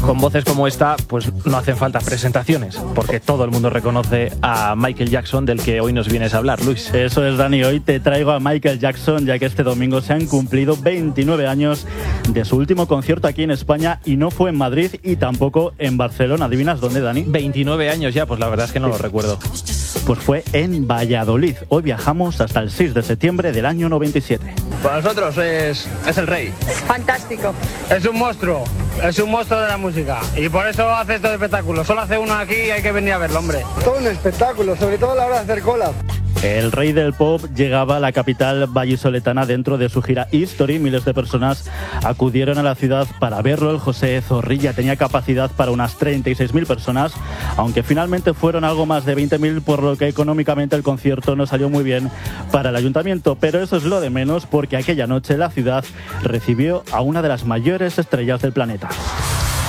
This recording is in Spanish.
Con voces como esta, pues no hacen falta presentaciones, porque todo el mundo reconoce a Michael Jackson, del que hoy nos vienes a hablar, Luis. Eso es, Dani. Hoy te traigo a Michael Jackson, ya que este domingo se han cumplido 29 años de su último concierto aquí en España, y no fue en Madrid y tampoco en Barcelona. ¿Adivinas dónde, Dani? 29 años ya, pues la verdad es que no lo recuerdo. Pues fue en Valladolid. Hoy viajamos hasta el 6 de septiembre del año 97. Para nosotros es el rey. Fantástico. Es un monstruo de la música. Y por eso hace estos espectáculos. Solo hace uno aquí y hay que venir a verlo, hombre. Todo un espectáculo, sobre todo a la hora de hacer cola. El rey del pop llegaba a la capital vallisoletana dentro de su gira History. Miles de personas acudieron a la ciudad para verlo. El José Zorrilla tenía capacidad para unas 36.000 personas, aunque finalmente fueron algo más de 20.000, por lo que económicamente el concierto no salió muy bien para el ayuntamiento. Pero eso es lo de menos, porque aquella noche la ciudad recibió a una de las mayores estrellas del planeta.